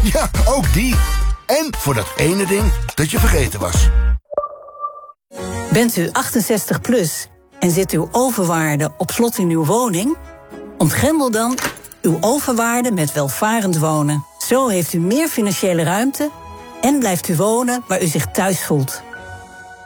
Ja, ook die. En voor dat ene ding dat je vergeten was. Bent u 68 plus en zit uw overwaarde op slot in uw woning? Ontgrendel dan uw overwaarde met welvarend wonen. Zo heeft u meer financiële ruimte en blijft u wonen waar u zich thuis voelt.